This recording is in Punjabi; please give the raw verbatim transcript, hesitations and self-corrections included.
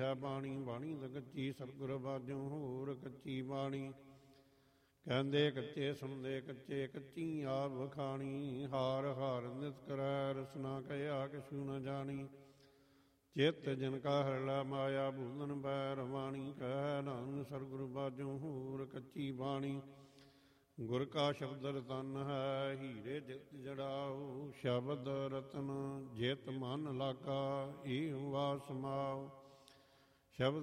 ਹੈ ਬਾਣੀ, ਬਾਣੀ ਤਾਂ ਕੱਚੀ ਸਤਿਗੁਰ ਬਾਝੋਂ ਹੋਰ ਕੱਚੀ ਬਾਣੀ। ਕਹਿੰਦੇ ਕੱਚੇ ਸੁਣਦੇ ਕੱਚੇ, ਕੱਚੀ ਆਪ ਵਖਾਣੀ। ਹਾਰ ਹਾਰ ਨਿਤ ਕਰੈ ਰਸਨਾ ਕਹਿਆ ਕਿਛੂ ਨ ਜਾਣੀ। ਚਿੱਤ ਜਿਨ ਕਾ ਹਰਲਾ ਮਾਇਆ ਭੂਲਨ ਬੈ ਰਵਾਣੀ। ਕਹਿ ਨਾਨਕ ਸਤਿਗੁਰ ਬਾਝੋਂ ਹੋਰ ਕੱਚੀ ਬਾਣੀ। ਗੁਰ ਕਾ ਸ਼ਬਦ ਰਤਨ ਹੈ ਹੀਰੇ ਜਿਤ ਜੜਾਓ। ਸ਼ਬਦ ਰਤਨ ਜਿਤ ਮਨ ਲਾਗਾ ਏਹੁ ਵਾ ਸਮਾਓ। ਸ਼ਬਦ